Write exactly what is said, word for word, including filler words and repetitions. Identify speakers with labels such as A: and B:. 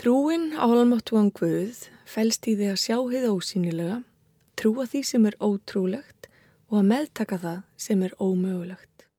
A: Trúin á almáttugan Guð felst í því að sjá hið ósýnilega, trúa því sem er ótrúlegt og að meðtaka það sem er ómögulegt.